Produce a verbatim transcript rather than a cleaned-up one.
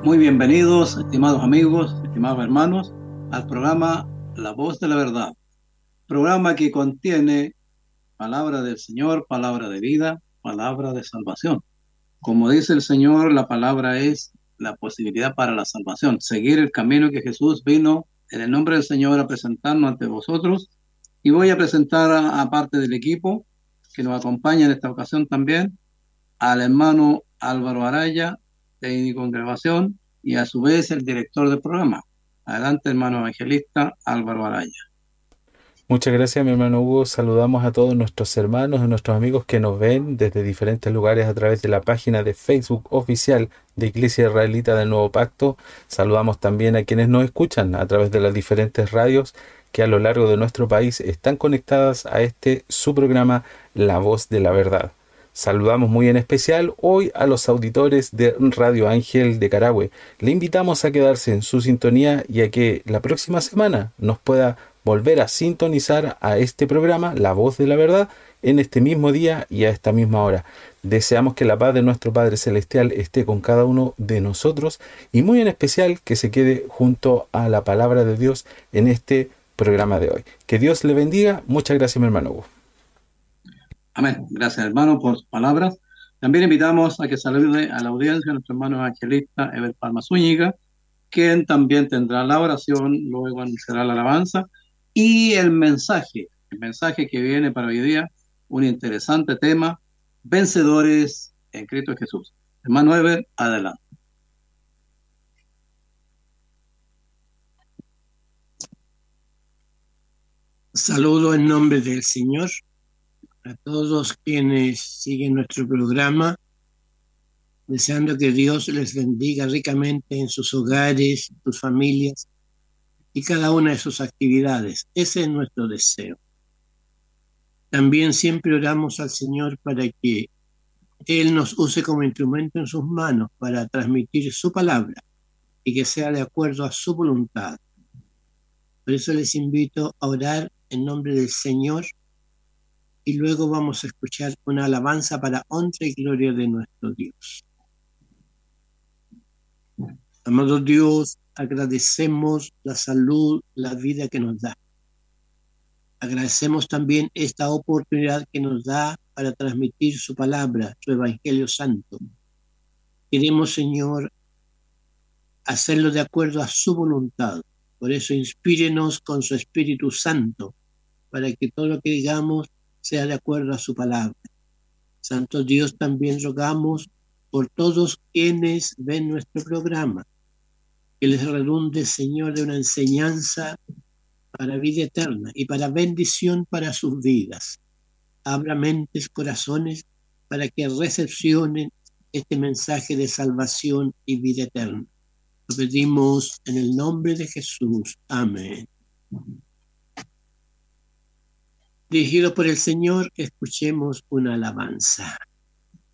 Muy bienvenidos, estimados amigos, estimados hermanos, al programa La Voz de la Verdad, programa que contiene palabra del Señor, palabra de vida, palabra de salvación. Como dice el Señor, la palabra es la posibilidad para la salvación, seguir el camino que Jesús vino en el nombre del Señor a presentarnos ante vosotros. Y voy a presentar a, a parte del equipo que nos acompaña en esta ocasión también, al hermano Álvaro Araya, técnico en grabación, y a su vez el director del programa. Adelante, hermano evangelista Álvaro Araya. Muchas gracias, mi hermano Hugo. Saludamos a todos nuestros hermanos y nuestros amigos que nos ven desde diferentes lugares a través de la página de Facebook oficial de Iglesia Israelita del Nuevo Pacto. Saludamos también a quienes nos escuchan a través de las diferentes radios que a lo largo de nuestro país están conectadas a este su programa La Voz de la Verdad. Saludamos muy en especial hoy a los auditores de Radio Ángel de Carahue. Le invitamos a quedarse en su sintonía y a que la próxima semana nos pueda volver a sintonizar a este programa, La Voz de la Verdad, en este mismo día y a esta misma hora. Deseamos que la paz de nuestro Padre Celestial esté con cada uno de nosotros y muy en especial que se quede junto a la palabra de Dios en este programa de hoy. Que Dios le bendiga. Muchas gracias, mi hermano Hugo. Amén. Gracias, hermano, por sus palabras. También invitamos a que salude a la audiencia a nuestro hermano evangelista Eber Palma Zúñiga, quien también tendrá la oración, luego anunciará la alabanza y el mensaje, el mensaje que viene para hoy día, un interesante tema, vencedores en Cristo Jesús. Hermano Eber, adelante. Saludo en nombre del Señor a todos quienes siguen nuestro programa, deseando que Dios les bendiga ricamente en sus hogares, sus familias y cada una de sus actividades. Ese es nuestro deseo. También siempre oramos al Señor para que Él nos use como instrumento en sus manos para transmitir su palabra y que sea de acuerdo a su voluntad. Por eso les invito a orar en nombre del Señor y luego vamos a escuchar una alabanza para honra y gloria de nuestro Dios. Amado Dios, agradecemos la salud, la vida que nos da. Agradecemos también esta oportunidad que nos da para transmitir su palabra, su Evangelio Santo. Queremos, Señor, hacerlo de acuerdo a su voluntad. Por eso inspírenos con su Espíritu Santo, para que todo lo que digamos sea de acuerdo a su palabra. Santo Dios, también rogamos por todos quienes ven nuestro programa, que les redunde, Señor, de una enseñanza para vida eterna y para bendición para sus vidas. Abra mentes, corazones, para que recepcionen este mensaje de salvación y vida eterna. Lo pedimos en el nombre de Jesús. Amén. Dirigido por el Señor, escuchemos una alabanza.